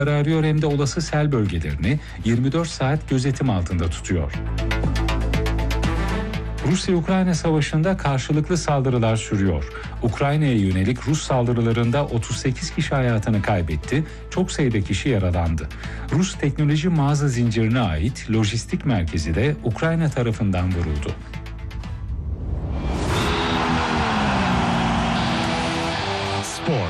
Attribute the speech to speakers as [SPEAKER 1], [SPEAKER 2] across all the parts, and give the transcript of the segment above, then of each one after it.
[SPEAKER 1] arıyor hem de olası sel bölgelerini 24 saat gözetim altında tutuyor. Rusya-Ukrayna savaşında karşılıklı saldırılar sürüyor. Ukrayna'ya yönelik Rus saldırılarında 38 kişi hayatını kaybetti, çok sayıda kişi yaralandı. Rus teknoloji mağaza zincirine ait lojistik merkezi de Ukrayna tarafından vuruldu.
[SPEAKER 2] Spor.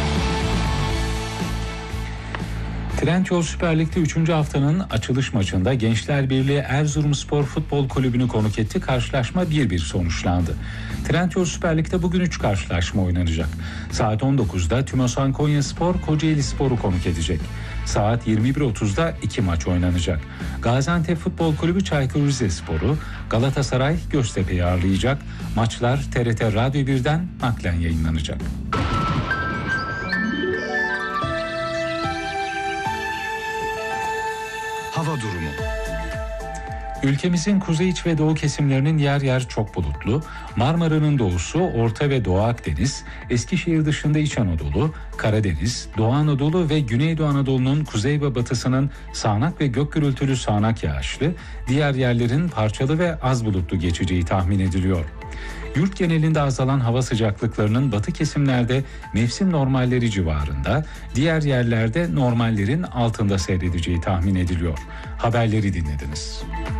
[SPEAKER 1] Trendyol Süper Lig'de 3. haftanın açılış maçında Gençler Birliği Erzurumspor Futbol Kulübü'nü konuk etti. Karşılaşma 1-1 sonuçlandı. Trendyol Süper Lig'de bugün 3 karşılaşma oynanacak. Saat 19'da Tümosan Konyaspor Kocaelispor'u konuk edecek. Saat 21.30'da 2 maç oynanacak. Gaziantep Futbol Kulübü Çaykur Rizespor'u, Galatasaray Göztepe'yi ağırlayacak. Maçlar TRT Radyo 1'den naklen yayınlanacak.
[SPEAKER 2] Hava durumu.
[SPEAKER 1] Ülkemizin kuzey iç ve doğu kesimlerinin yer yer çok bulutlu, Marmara'nın doğusu, Orta ve Doğu Akdeniz, Eskişehir dışında İç Anadolu, Karadeniz, Doğu Anadolu ve Güneydoğu Anadolu'nun kuzey ve batısının sağanak ve gök gürültülü sağanak yağışlı, diğer yerlerin parçalı ve az bulutlu geçeceği tahmin ediliyor. Yurt genelinde azalan hava sıcaklıklarının batı kesimlerde mevsim normalleri civarında, diğer yerlerde normallerin altında seyredeceği tahmin ediliyor. Haberleri dinlediniz.